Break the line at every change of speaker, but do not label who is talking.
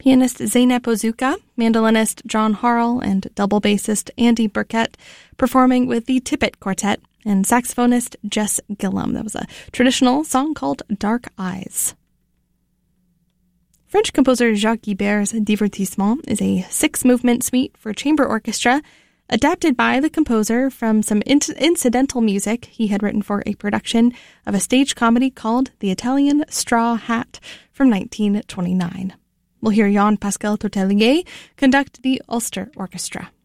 Pianist Zeynep Ozuka, mandolinist John Harrell, and double bassist Andy Burkett performing with the Tippett Quartet, and saxophonist Jess Gillum. That was a traditional song called Dark Eyes. French composer Jacques Guibert's Divertissement is a 6-movement suite for chamber orchestra, adapted by the composer from some incidental music he had written for a production of a stage comedy called The Italian Straw Hat from 1929. We'll hear Jean-Pascal Tortelier conduct the Ulster Orchestra.